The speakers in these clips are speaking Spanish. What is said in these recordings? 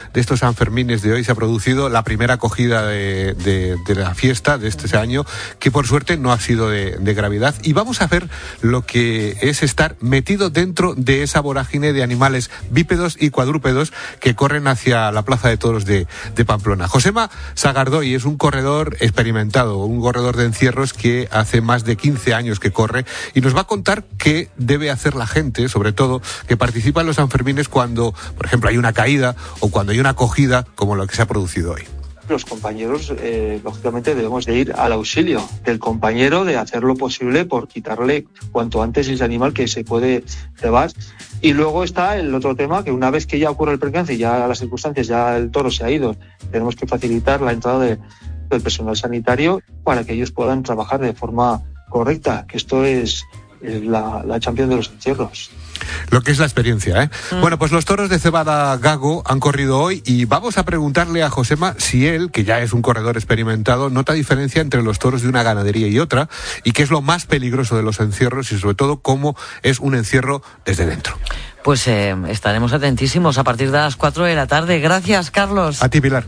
de estos Sanfermines de hoy se ha producido la primera acogida de la fiesta de este año, que por suerte no ha sido de gravedad. Y vamos a ver lo que es estar metido dentro de esa vorágine de animales bípedos y cuadrúpedos que corren hacia la Plaza de Toros de Pamplona. Josema Sagardoy es un corredor experimentado, un corredor de encierros que hace más de 15 años que corre, y nos va a contar qué debe hacer la gente, sobre todo que participa en los Sanfermines, cuando, por ejemplo, hay una caída o cuando hay una acogida como lo que se ha producido hoy. Los compañeros, lógicamente, debemos de ir al auxilio del compañero, de hacer lo posible por quitarle cuanto antes ese animal que se puede cebar. Y luego está el otro tema, que una vez que ya ocurre el percance y ya las circunstancias, ya el toro se ha ido, tenemos que facilitar la entrada del personal sanitario para que ellos puedan trabajar de forma correcta, que esto es la Champions de los encierros. Lo que es la experiencia, ¿eh? Bueno, pues los toros de Cebada Gago han corrido hoy y vamos a preguntarle a Josema si él, que ya es un corredor experimentado, nota diferencia entre los toros de una ganadería y otra, y qué es lo más peligroso de los encierros y sobre todo cómo es un encierro desde dentro. Pues estaremos atentísimos a partir de las 4 de la tarde. Gracias, Carlos. A ti, Pilar.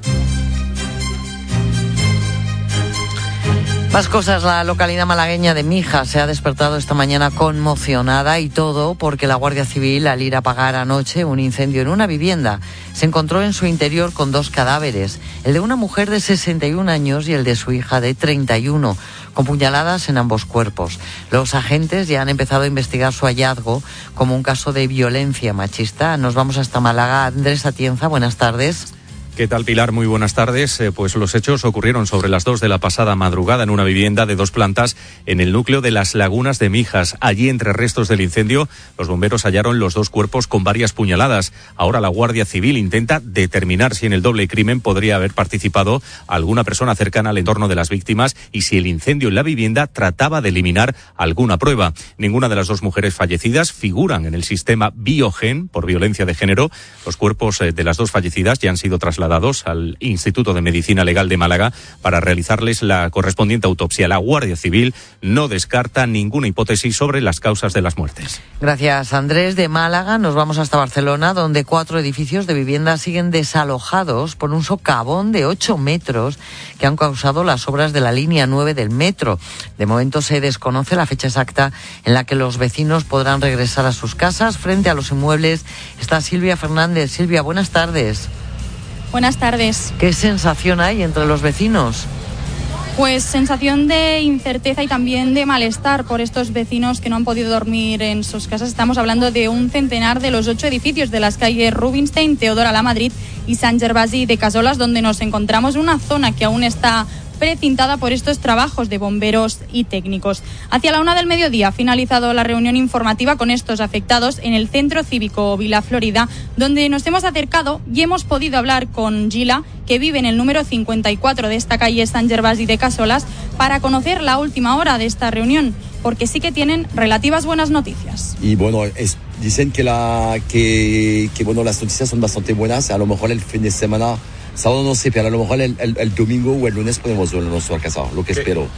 Más cosas, la localidad malagueña de Mija se ha despertado esta mañana conmocionada, y todo porque la Guardia Civil, al ir a apagar anoche un incendio en una vivienda, se encontró en su interior con 2 cadáveres, el de una mujer de 61 años y el de su hija de 31, con puñaladas en ambos cuerpos. Los agentes ya han empezado a investigar su hallazgo como un caso de violencia machista. Nos vamos hasta Málaga. Andrés Atienza, buenas tardes. ¿Qué tal, Pilar? Muy buenas tardes. Pues los hechos ocurrieron sobre las 2 de la pasada madrugada en una vivienda de 2 plantas en el núcleo de Las Lagunas de Mijas. Allí, entre restos del incendio, los bomberos hallaron los 2 cuerpos con varias puñaladas. Ahora la Guardia Civil intenta determinar si en el doble crimen podría haber participado alguna persona cercana al entorno de las víctimas y si el incendio en la vivienda trataba de eliminar alguna prueba. Ninguna de las 2 mujeres fallecidas figuran en el sistema Biogen por violencia de género. Los cuerpos de las 2 fallecidas ya han sido trasladados al Instituto de Medicina Legal de Málaga para realizarles la correspondiente autopsia. La Guardia Civil no descarta ninguna hipótesis sobre las causas de las muertes. Gracias, Andrés. De Málaga nos vamos hasta Barcelona, donde 4 edificios de vivienda siguen desalojados por un socavón de 8 metros que han causado las obras de la línea 9 del metro. De momento se desconoce la fecha exacta en la que los vecinos podrán regresar a sus casas. Frente a los inmuebles está Silvia Fernández. Silvia, buenas tardes. Buenas tardes. ¿Qué sensación hay entre los vecinos? Pues sensación de incerteza y también de malestar por estos vecinos que no han podido dormir en sus casas. Estamos hablando de un centenar de los 8 edificios de las calles Rubinstein, Teodora Lamadrid y Sant Gervasi de Casolas, donde nos encontramos en una zona que aún está precintada por estos trabajos de bomberos y técnicos. Hacia la 1 del mediodía ha finalizado la reunión informativa con estos afectados en el Centro Cívico Vila Florida, donde nos hemos acercado y hemos podido hablar con Gila, que vive en el número 54 de esta calle Sant Gervasi de Casolas, para conocer la última hora de esta reunión, porque sí que tienen relativas buenas noticias. Y bueno, dicen que las noticias son bastante buenas. A lo mejor el fin de semana, sábado no sé, pero a lo mejor el domingo o el lunes podemos volver a nuestra casa, lo que espero.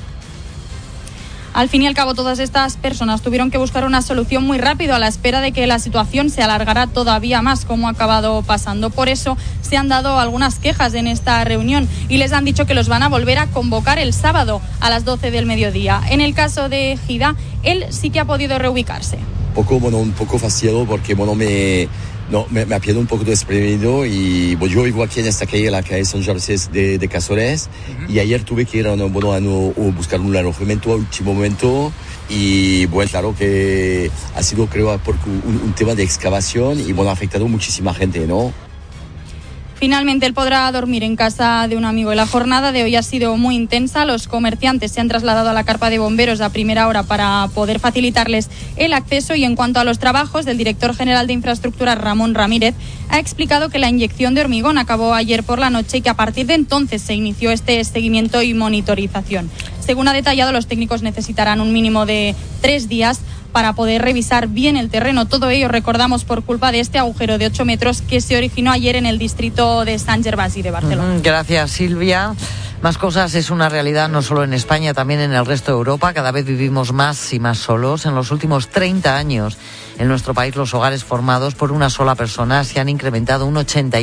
Al fin y al cabo, todas estas personas tuvieron que buscar una solución muy rápido a la espera de que la situación se alargara todavía más, como ha acabado pasando. Por eso se han dado algunas quejas en esta reunión y les han dicho que los van a volver a convocar el sábado a las 12 del mediodía. En el caso de Gida, él sí que ha podido reubicarse. Un poco fastidiado porque me ha pillado un poco desprevenido y yo vivo aquí en esta calle, la calle Sant Gervasi de Casoles, y ayer tuve que ir a buscar un alojamiento a último momento y bueno, claro que ha sido, creo, porque un tema de excavación y ha afectado muchísima gente, ¿no? Finalmente él podrá dormir en casa de un amigo. La jornada de hoy ha sido muy intensa. Los comerciantes se han trasladado a la carpa de bomberos a primera hora para poder facilitarles el acceso. Y en cuanto a los trabajos, el director general de Infraestructura, Ramón Ramírez, ha explicado que la inyección de hormigón acabó ayer por la noche y que a partir de entonces se inició este seguimiento y monitorización. Según ha detallado, los técnicos necesitarán un mínimo de 3 días para poder revisar bien el terreno. Todo ello, recordamos, por culpa de este agujero de 8 metros que se originó ayer en el distrito de Sant Gervasi de Barcelona. Gracias, Silvia. Más cosas es una realidad no solo en España, también en el resto de Europa. Cada vez vivimos más y más solos. En los últimos 30 años, En nuestro país los hogares formados por una sola persona se han incrementado un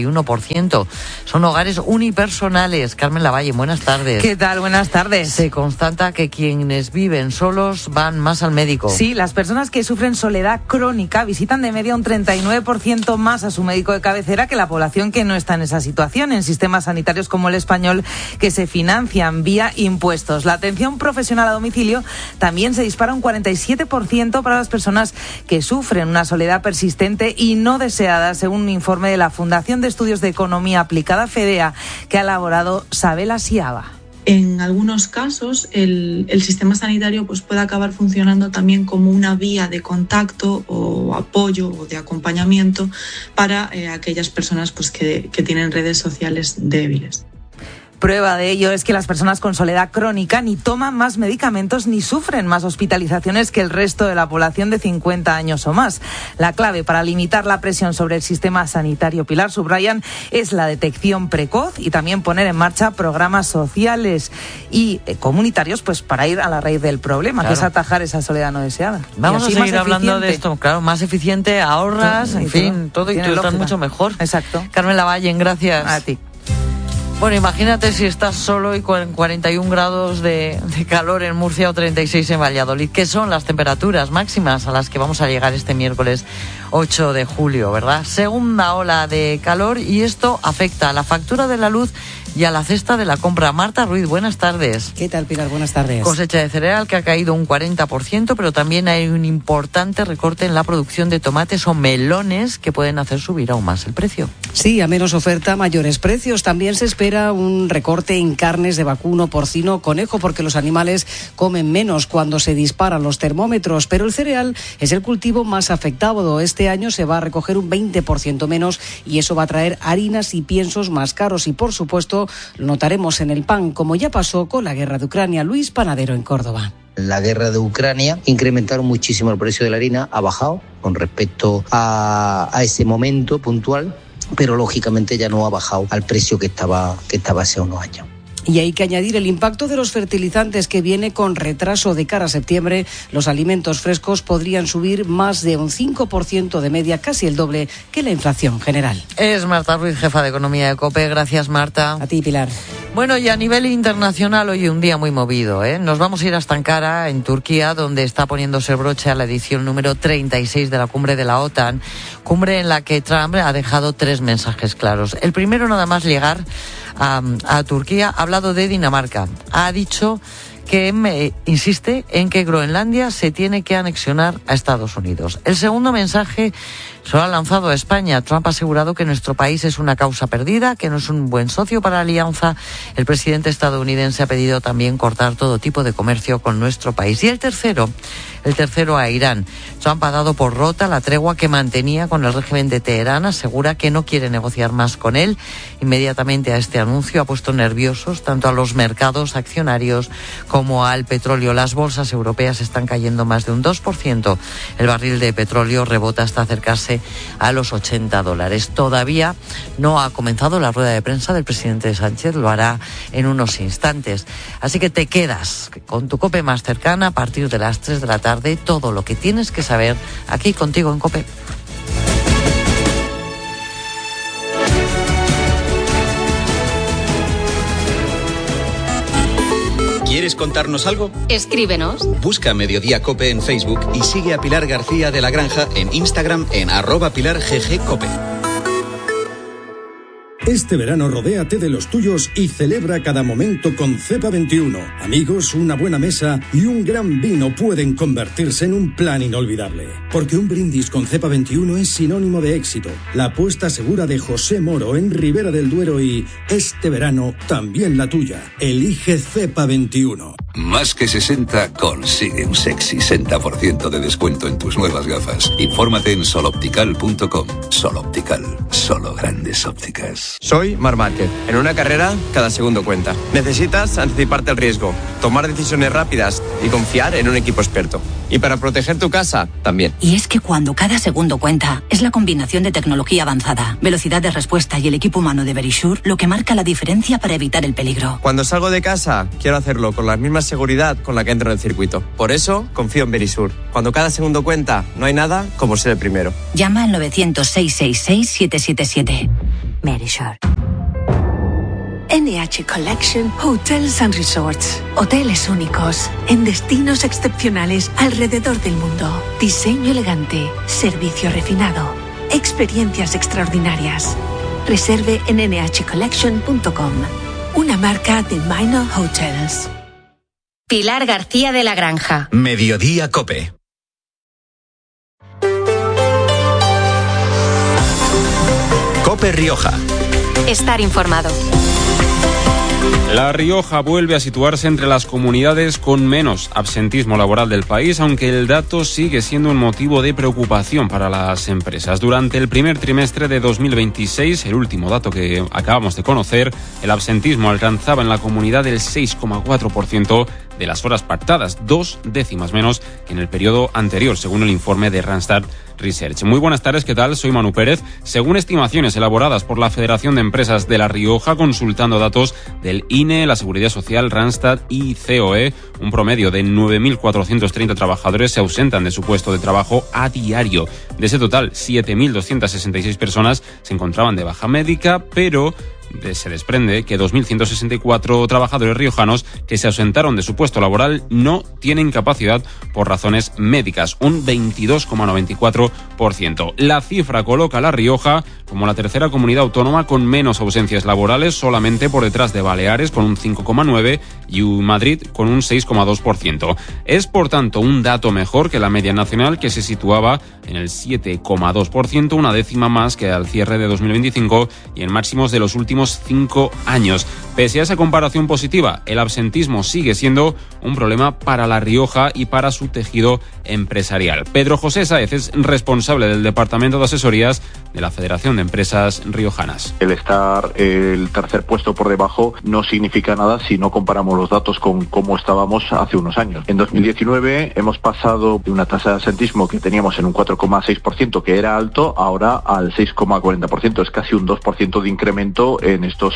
81%. Son hogares unipersonales. Carmen Lavalle, buenas tardes. ¿Qué tal? Buenas tardes. Se constata que quienes viven solos van más al médico. Sí, las personas que sufren soledad crónica visitan de media un 39% más a su médico de cabecera que la población que no está en esa situación, en sistemas sanitarios como el español, que se financian vía impuestos. La atención profesional a domicilio también se dispara un 47% para las personas que sufren una soledad persistente y no deseada, según un informe de la Fundación de Estudios de Economía Aplicada, FEDEA, que ha elaborado Sabela Siaba. En algunos casos, el sistema sanitario puede acabar funcionando también como una vía de contacto o apoyo o de acompañamiento para aquellas personas que tienen redes sociales débiles. Prueba de ello es que las personas con soledad crónica ni toman más medicamentos ni sufren más hospitalizaciones que el resto de la población de 50 años o más. La clave para limitar la presión sobre el sistema sanitario, Pilar, subrayan, es la detección precoz y también poner en marcha programas sociales y comunitarios para ir a la raíz del problema, claro, que es atajar esa soledad no deseada. Vamos a seguir hablando de esto, claro, más eficiente, ahorras, sí, en fin, todo y tú estás mucho mejor. Exacto. Carmen Lavalle, gracias. A ti. Bueno, imagínate si estás solo y con 41 grados de calor en Murcia o 36 en Valladolid, que son las temperaturas máximas a las que vamos a llegar este miércoles 8 de julio, ¿verdad? Segunda ola de calor y esto afecta a la factura de la luz y a la cesta de la compra. Marta Ruiz, buenas tardes. ¿Qué tal, Pilar? Buenas tardes. Cosecha de cereal que ha caído un 40%, pero también hay un importante recorte en la producción de tomates o melones que pueden hacer subir aún más el precio. Sí, a menos oferta, mayores precios. También se espera un recorte en carnes de vacuno, porcino, conejo, porque los animales comen menos cuando se disparan los termómetros. Pero el cereal es el cultivo más afectado. Este año se va a recoger un 20% menos y eso va a traer harinas y piensos más caros. Y, por supuesto, lo notaremos en el pan, como ya pasó con la guerra de Ucrania. Luis Panadero en Córdoba. La guerra de Ucrania incrementaron muchísimo el precio de la harina, ha bajado con respecto a ese momento puntual, pero lógicamente ya no ha bajado al precio que estaba hace unos años. Y hay que añadir el impacto de los fertilizantes, que viene con retraso de cara a septiembre. Los alimentos frescos podrían subir más de un 5% de media, casi el doble que la inflación general. Es Marta Ruiz, jefa de Economía de COPE. Gracias, Marta. A ti, Pilar. Bueno, y a nivel internacional hoy un día muy movido, ¿eh? Nos vamos a ir hasta Ankara, en Turquía, donde está poniéndose el broche a la edición número 36 de la cumbre de la OTAN, cumbre en la que Trump ha dejado 3 mensajes claros. El primero, nada más llegar a Turquía, ha hablado de Dinamarca. Ha dicho que insiste en que Groenlandia se tiene que anexionar a Estados Unidos. El segundo mensaje se lo ha lanzado a España. Trump ha asegurado que nuestro país es una causa perdida, que no es un buen socio para la alianza. El presidente estadounidense ha pedido también cortar todo tipo de comercio con nuestro país. Y el tercero a Irán. Trump ha dado por rota la tregua que mantenía con el régimen de Teherán. Asegura que no quiere negociar más con él. Inmediatamente a este anuncio ha puesto nerviosos tanto a los mercados accionarios como al petróleo. Las bolsas europeas están cayendo más de un 2%. El barril de petróleo rebota hasta acercarse a los $80. Todavía no ha comenzado la rueda de prensa del presidente Sánchez, lo hará en unos instantes. Así que te quedas con tu COPE más cercana a partir de las 3 de la tarde. Todo lo que tienes que saber aquí contigo en COPE. ¿Quieres contarnos algo? Escríbenos. Busca Mediodía COPE en Facebook y sigue a Pilar García de la Granja en Instagram en @PilarGGCope. Este verano rodéate de los tuyos y celebra cada momento con Cepa 21. Amigos, una buena mesa y un gran vino pueden convertirse en un plan inolvidable. Porque un brindis con Cepa 21 es sinónimo de éxito. La apuesta segura de José Moro en Ribera del Duero y este verano también la tuya. Elige Cepa 21. Más que 60 consigue un sexy 60% de descuento en tus nuevas gafas. Infórmate en soloptical.com. Soloptical, solo grandes ópticas. Soy Marc Márquez. En una carrera, cada segundo cuenta. Necesitas anticiparte al riesgo, tomar decisiones rápidas y confiar en un equipo experto. Y para proteger tu casa, también. Y es que cuando cada segundo cuenta, es la combinación de tecnología avanzada, velocidad de respuesta y el equipo humano de Verisure lo que marca la diferencia para evitar el peligro. Cuando salgo de casa, quiero hacerlo con las mismas seguridad con la que entro en el circuito. Por eso confío en Verisur. Cuando cada segundo cuenta, no hay nada como ser el primero. Llama al 900-666-777. Verisur. NH Collection Hotels and Resorts. Hoteles únicos, en destinos excepcionales alrededor del mundo. Diseño elegante, servicio refinado, experiencias extraordinarias. Reserve en nhcollection.com. Una marca de Minor Hotels. Pilar García de la Granja. Mediodía Cope. Cope Rioja. Estar informado. La Rioja vuelve a situarse entre las comunidades con menos absentismo laboral del país, aunque el dato sigue siendo un motivo de preocupación para las empresas. Durante el primer trimestre de 2026, el último dato que acabamos de conocer, el absentismo alcanzaba en la comunidad el 6,4% de las horas pactadas, 2 décimas menos que en el periodo anterior, según el informe de Randstad Research. Muy buenas tardes, ¿qué tal? Soy Manu Pérez. Según estimaciones elaboradas por la Federación de Empresas de La Rioja, consultando datos del INE, la Seguridad Social, Randstad y COE, un promedio de 9.430 trabajadores se ausentan de su puesto de trabajo a diario. De ese total, 7.266 personas se encontraban de baja médica, pero se desprende que 2.164 trabajadores riojanos que se ausentaron de su puesto laboral no tienen capacidad por razones médicas, un 22,94%. La cifra coloca a La Rioja como la tercera comunidad autónoma con menos ausencias laborales, solamente por detrás de Baleares con un 5,9% y Madrid con un 6,2%. Es, por tanto, un dato mejor que la media nacional, que se situaba en el 7,2%, una décima más que al cierre de 2025 y en máximos de los últimos 5 años. Pese a esa comparación positiva, el absentismo sigue siendo un problema para La Rioja y para su tejido empresarial. Pedro José Sáez es responsable del Departamento de Asesorías de la Federación de Empresas Riojanas. El estar el tercer puesto por debajo no significa nada si no comparamos los datos con cómo estábamos hace unos años. En 2019 hemos pasado de una tasa de absentismo que teníamos en un 4,6%, que era alto, ahora al 6,40%. Es casi un 2% de incremento en estos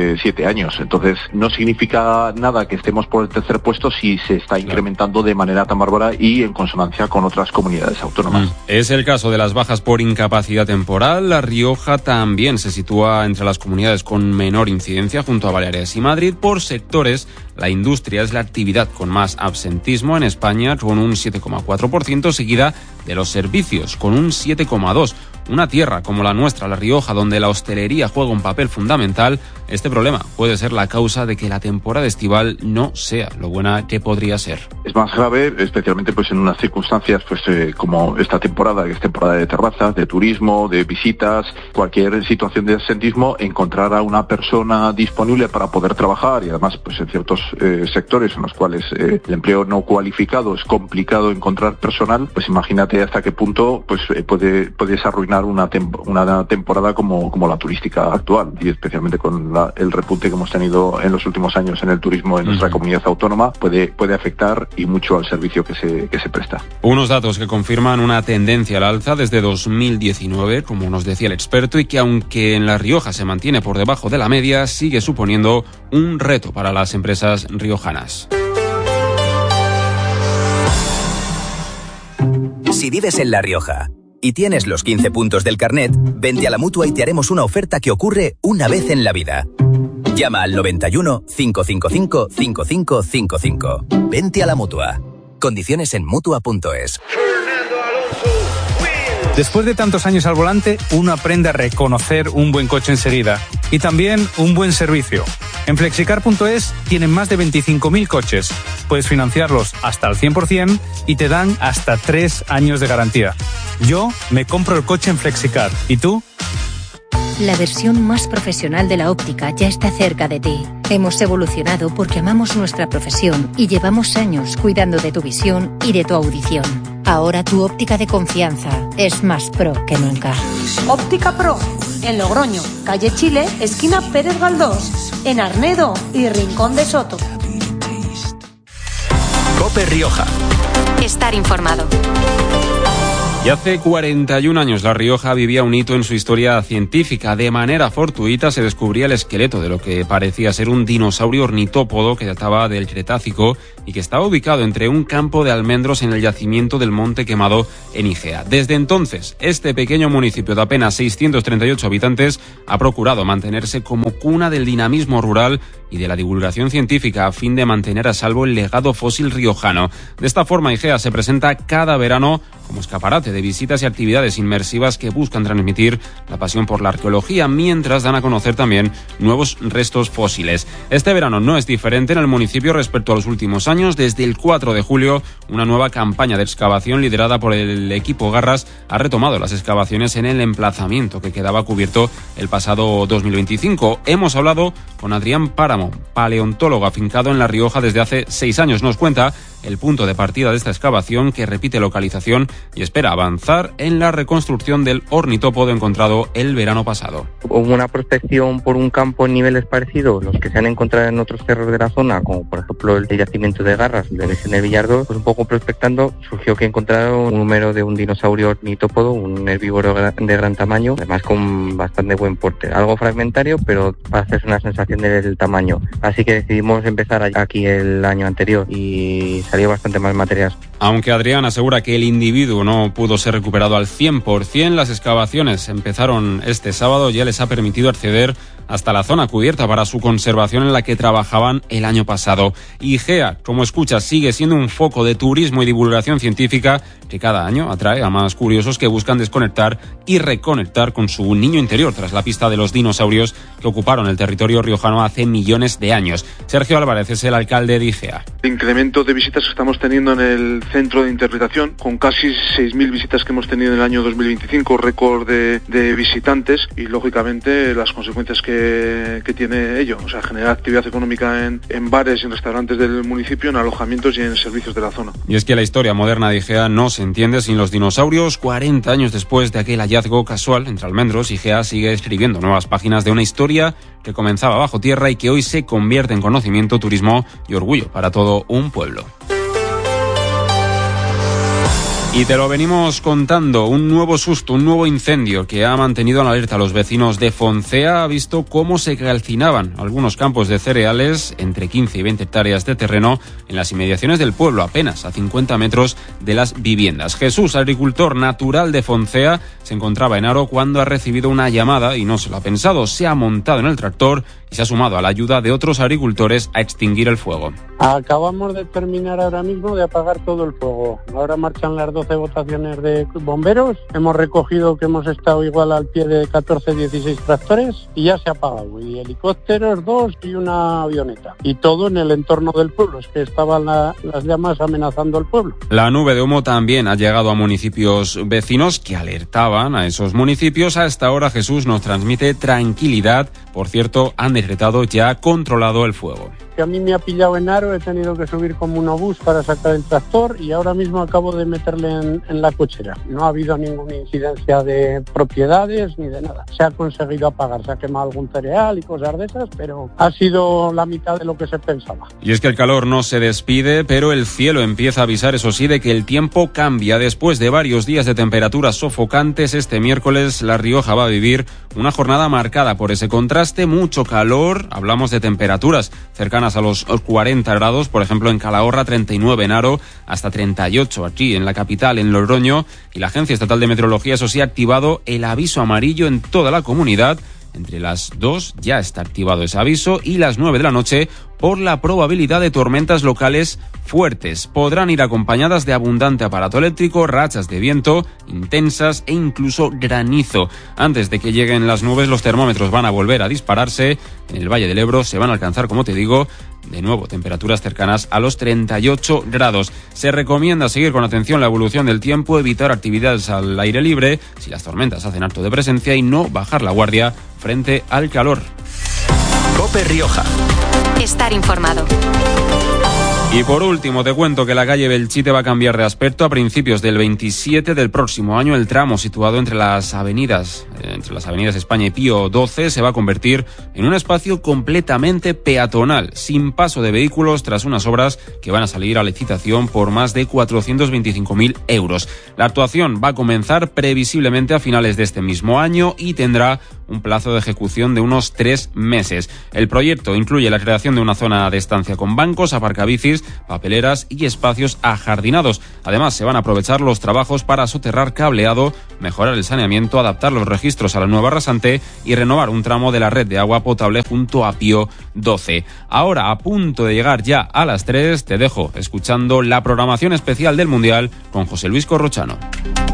7 años. Entonces, no significa nada que estemos por el tercer puesto si se está incrementando de manera tan bárbara y en consonancia con otras comunidades autónomas. Es el caso de las bajas por incapacidad temporal. La Rioja también se sitúa entre las comunidades con menor incidencia, junto a Baleares y Madrid. Por sectores, la industria es la actividad con más absentismo en España, con un 7,4%, seguida de los servicios, con un 7,2%. Una tierra como la nuestra, La Rioja, donde la hostelería juega un papel fundamental, este problema puede ser la causa de que la temporada estival no sea lo buena que podría ser. Es más grave, especialmente pues en unas circunstancias como esta temporada, que es temporada de terrazas, de turismo, de visitas, cualquier situación de absentismo, encontrar a una persona disponible para poder trabajar, y además pues en ciertos sectores en los cuales el empleo no cualificado es complicado encontrar personal, pues imagínate hasta qué punto pues puedes arruinar una temporada como la turística actual, y especialmente con el repunte que hemos tenido en los últimos años en el turismo en nuestra comunidad autónoma, puede afectar y mucho al servicio que se presta. Unos datos que confirman una tendencia al alza desde 2019, como nos decía el experto, y que aunque en La Rioja se mantiene por debajo de la media, sigue suponiendo un reto para las empresas riojanas. Si vives en La Rioja y tienes los 15 puntos del carnet, vente a la Mutua y te haremos una oferta que ocurre una vez en la vida. Llama al 91 555 5555. Vente a la Mutua. Condiciones en Mutua.es. Después de tantos años al volante, uno aprende a reconocer un buen coche enseguida y también un buen servicio. En Flexicar.es tienen más de 25.000 coches. Puedes financiarlos hasta al 100% y te dan hasta 3 años de garantía. Yo me compro el coche en Flexicar. ¿Y tú? La versión más profesional de la óptica ya está cerca de ti. Hemos evolucionado porque amamos nuestra profesión y llevamos años cuidando de tu visión y de tu audición. Ahora tu óptica de confianza es más pro que nunca. Óptica Pro, en Logroño, calle Chile, esquina Pérez Galdós, en Arnedo y Rincón de Soto. Cope Rioja. Estar informado. Y hace 41 años La Rioja vivía un hito en su historia científica. De manera fortuita se descubría el esqueleto de lo que parecía ser un dinosaurio ornitópodo que databa del Cretácico y que estaba ubicado entre un campo de almendros en el yacimiento del Monte Quemado en Igea. Desde entonces, este pequeño municipio de apenas 638 habitantes ha procurado mantenerse como cuna del dinamismo rural y de la divulgación científica a fin de mantener a salvo el legado fósil riojano. De esta forma, Igea se presenta cada verano como escaparate de visitas y actividades inmersivas que buscan transmitir la pasión por la arqueología, mientras dan a conocer también nuevos restos fósiles. Este verano no es diferente en el municipio respecto a los últimos años. Desde el 4 de julio, una nueva campaña de excavación liderada por el equipo Garras ha retomado las excavaciones en el emplazamiento que quedaba cubierto el pasado 2025. Hemos hablado con Adrián Páramo, paleontólogo afincado en La Rioja desde hace 6 años. Nos cuenta el punto de partida de esta excavación, que repite localización y espera avanzar en la reconstrucción del ornitópodo encontrado el verano pasado. Hubo una prospección por un campo en niveles parecidos, los que se han encontrado en otros cerros de la zona, como por ejemplo el yacimiento de Garras y la Virgen del Villardor. Pues un poco prospectando surgió que encontraron un número de un dinosaurio ornitópodo, un herbívoro de gran tamaño, además con bastante buen porte. Algo fragmentario, pero para hacerse una sensación del tamaño. Así que decidimos empezar aquí el año anterior y salió bastante más material. Aunque Adrián asegura que el individuo no pudo ser recuperado al 100%, las excavaciones empezaron este sábado y ya les ha permitido acceder hasta la zona cubierta para su conservación, en la que trabajaban el año pasado. Igea, como escuchas, sigue siendo un foco de turismo y divulgación científica que cada año atrae a más curiosos que buscan desconectar y reconectar con su niño interior tras la pista de los dinosaurios que ocuparon el territorio riojano hace millones de años. Sergio Álvarez es el alcalde de Igea. El incremento de visitas que estamos teniendo en el centro de interpretación, con casi 6.000 visitas que hemos tenido en el año 2025, récord de visitantes, y lógicamente las consecuencias que tiene ello, o sea, generar actividad económica en bares y en restaurantes del municipio, en alojamientos y en servicios de la zona. Y es que la historia moderna de Igea no se entiende sin los dinosaurios. 40 años después de aquel hallazgo casual entre almendros, Igea sigue escribiendo nuevas páginas de una historia que comenzaba bajo tierra y que hoy se convierte en conocimiento, turismo y orgullo para todo un pueblo. Y te lo venimos contando, un nuevo susto, un nuevo incendio que ha mantenido en alerta a los vecinos de Foncea. Ha visto cómo se calcinaban algunos campos de cereales, entre 15 y 20 hectáreas de terreno, en las inmediaciones del pueblo, apenas a 50 metros de las viviendas. Jesús, agricultor natural de Foncea, se encontraba en Aro cuando ha recibido una llamada y no se lo ha pensado. Se ha montado en el tractor y se ha sumado a la ayuda de otros agricultores a extinguir el fuego. Acabamos de terminar ahora mismo de apagar todo el fuego. Ahora marchan las 12 votaciones de bomberos. Hemos recogido que hemos estado igual al pie de 14-16 tractores y ya se ha apagado. Y helicópteros 2 y una avioneta. Y todo en el entorno del pueblo. Es que estaban las llamas amenazando al pueblo. La nube de humo también ha llegado a municipios vecinos que alertaban a esos municipios. A esta hora Jesús nos transmite tranquilidad. Por cierto, han decretado ya controlado el fuego. Que a mí me ha pillado en Aro, he tenido que subir como un obús para sacar el tractor y ahora mismo acabo de meterle en la cochera. No ha habido ninguna incidencia de propiedades ni de nada. Se ha conseguido apagar, se ha quemado algún cereal y cosas de esas, pero ha sido la mitad de lo que se pensaba. Y es que el calor no se despide, pero el cielo empieza a avisar, eso sí, de que el tiempo cambia. Después de varios días de temperaturas sofocantes, este miércoles La Rioja va a vivir una jornada marcada por ese contraste, mucho calor. Hablamos de temperaturas cercanas a los 40 grados, por ejemplo en Calahorra, 39 en Aro, hasta 38 aquí en la capital, en Logroño, y la Agencia Estatal de Meteorología, eso sí, ha activado el aviso amarillo en toda la comunidad. Entre las 2 ya está activado ese aviso y las 9 de la noche por la probabilidad de tormentas locales fuertes. Podrán ir acompañadas de abundante aparato eléctrico, rachas de viento intensas e incluso granizo. Antes de que lleguen las nubes, los termómetros van a volver a dispararse. En el Valle del Ebro se van a alcanzar, como te digo, de nuevo temperaturas cercanas a los 38 grados. Se recomienda seguir con atención la evolución del tiempo, evitar actividades al aire libre si las tormentas hacen acto de presencia y no bajar la guardia frente al calor. COPE Rioja. Estar informado. Y por último, te cuento que la calle Belchite va a cambiar de aspecto a principios del 27 del próximo año. El tramo situado entre las avenidas España y Pío XII se va a convertir en un espacio completamente peatonal, sin paso de vehículos, tras unas obras que van a salir a licitación por más de 425.000 euros. La actuación va a comenzar previsiblemente a finales de este mismo año y tendrá un plazo de ejecución de unos 3 meses. El proyecto incluye la creación de una zona de estancia con bancos, aparcabicis, papeleras y espacios ajardinados. Además, se van a aprovechar los trabajos para soterrar cableado, mejorar el saneamiento, adaptar los registros a la nueva rasante y renovar un tramo de la red de agua potable junto a Pío XII. Ahora, a punto de llegar ya a las 3, te dejo escuchando la programación especial del Mundial con José Luis Corrochano.